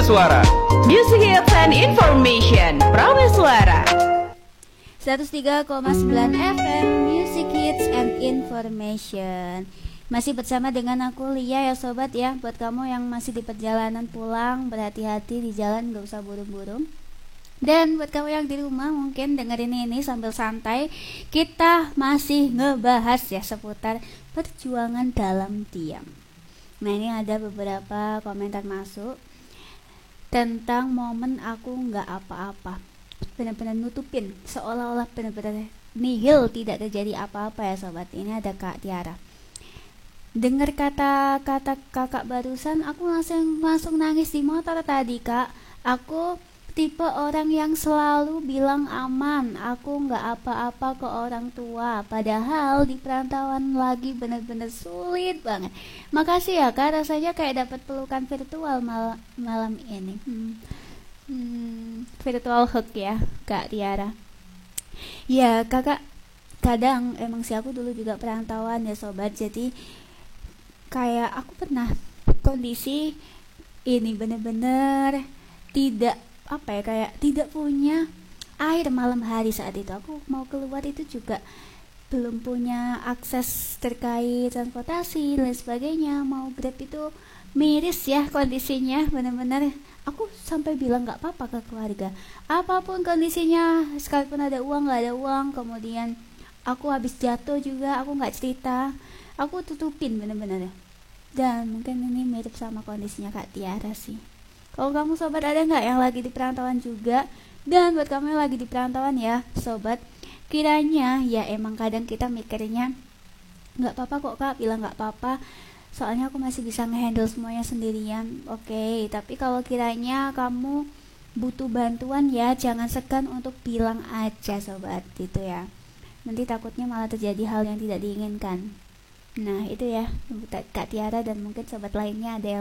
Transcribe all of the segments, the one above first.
Prameswara. Music hits and information. Prameswara 103,9 FM Music Hits and Information. Masih bersama dengan aku Lia ya sobat ya. Buat kamu yang masih di perjalanan pulang, berhati-hati di jalan, gak usah buru-buru. Dan buat kamu yang di rumah mungkin dengerin ini sambil santai. Kita masih ngebahas ya seputar perjuangan dalam diam. Nah, ini ada beberapa komentar masuk tentang momen aku nggak apa-apa, benar-benar nutupin, seolah-olah benar-benar nihil, tidak terjadi apa-apa ya sobat. Ini ada Kak Tiara. Dengar kata-kata kakak barusan, aku langsung nangis di motor tadi kak. Aku tipe orang yang selalu bilang aman, aku nggak apa-apa ke orang tua, padahal di perantauan lagi benar-benar sulit banget. Makasih ya kak, rasanya kayak dapat pelukan virtual malam ini. Virtual hug ya Kak Tiara. Ya kakak, kadang emang sih aku dulu juga perantauan ya sobat, jadi kayak aku pernah kondisi ini bener-bener tidak apa ya, kayak tidak punya air malam hari. Saat itu aku mau keluar itu juga belum punya akses terkait transportasi dan sebagainya, mau Grab itu miris ya kondisinya, benar-benar aku sampai bilang nggak apa-apa ke keluarga, apapun kondisinya, sekalipun ada uang nggak ada uang. Kemudian aku habis jatuh juga aku nggak cerita, aku tutupin bener-bener. Dan mungkin ini mirip sama kondisinya Kak Tiara sih. Kalau kamu sobat ada nggak yang lagi di perantauan juga? Dan buat kamu yang lagi di perantauan ya sobat, kiranya ya emang kadang kita mikirnya nggak apa-apa kok kak, bilang nggak apa-apa, soalnya aku masih bisa ngehandle semuanya sendirian. Oke, tapi kalau kiranya kamu butuh bantuan ya jangan segan untuk bilang aja sobat, gitu ya. Nanti takutnya malah terjadi hal yang tidak diinginkan. Nah itu ya Kak Tiara, dan mungkin sobat lainnya ada yang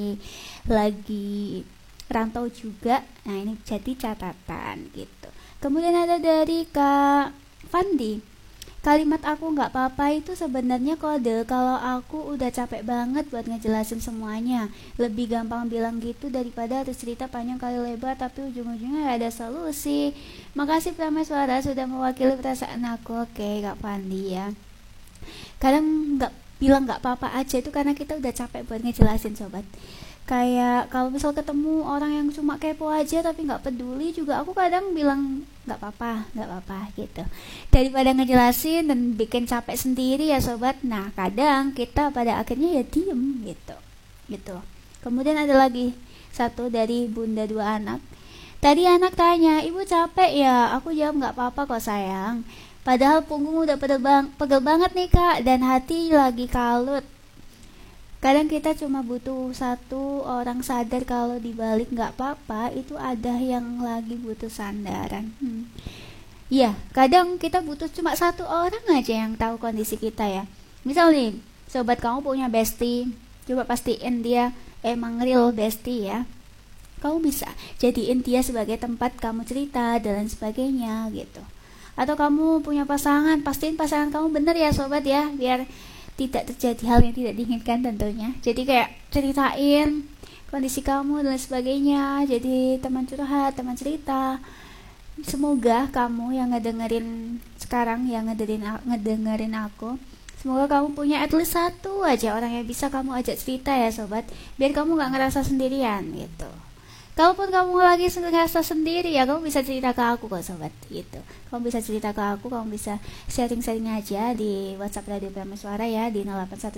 lagi rantau juga. Nah ini jadi catatan gitu. Kemudian ada dari Kak Fandi, kalimat aku nggak apa-apa itu sebenarnya kode kalau aku udah capek banget buat ngejelasin semuanya. Lebih gampang bilang gitu daripada harus cerita panjang kali lebar tapi ujung-ujungnya gak ada solusi. Makasih Prameswara sudah mewakili perasaan aku. Oke Kak Fandi ya, kadang bilang nggak apa-apa aja itu karena kita udah capek buat ngejelasin sobat. Kayak kalau misal ketemu orang yang cuma kepo aja tapi nggak peduli juga, aku kadang bilang nggak apa-apa gitu, daripada ngejelasin dan bikin capek sendiri ya sobat. Nah kadang kita pada akhirnya ya diem gitu. Kemudian ada lagi satu dari Bunda Dua Anak. Tadi anak tanya, ibu capek ya? Aku jawab nggak apa-apa kok sayang, padahal punggung udah pegel banget nih kak, dan hati lagi kalut. Kadang kita cuma butuh satu orang sadar kalau dibalik nggak apa-apa itu ada yang lagi butuh sandaran. Ya, kadang kita butuh cuma satu orang aja yang tahu kondisi kita ya. Misal nih, sobat kamu punya bestie, coba pastiin dia emang real bestie ya. Kamu bisa jadiin dia sebagai tempat kamu cerita dan sebagainya gitu. Atau kamu punya pasangan, pastiin pasangan kamu bener ya sobat ya, biar tidak terjadi hal yang tidak diinginkan tentunya. Jadi kayak ceritain kondisi kamu dan sebagainya, jadi teman curhat, teman cerita. Semoga kamu yang ngedengerin sekarang, yang ngedengerin aku, semoga kamu punya at least satu aja orang yang bisa kamu ajak cerita ya sobat, biar kamu gak ngerasa sendirian gitu. Kalaupun kamu lagi ngerasa sendiri ya kamu bisa cerita ke aku kok sobat gitu. Kamu bisa cerita ke aku, kamu bisa sharing-sharing aja di WhatsApp Radio Prameswara ya di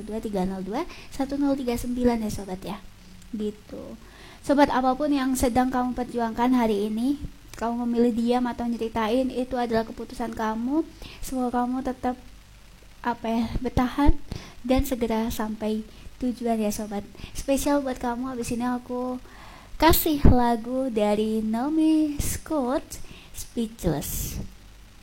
0812-302-1039 ya sobat ya. Gitu. Sobat, apapun yang sedang kamu perjuangkan hari ini, kamu memilih diam atau nyeritain, itu adalah keputusan kamu. Semoga kamu tetap bertahan dan segera sampai tujuan ya sobat. Spesial buat kamu, habis ini aku kasih lagu dari Naomi Scott, Speechless.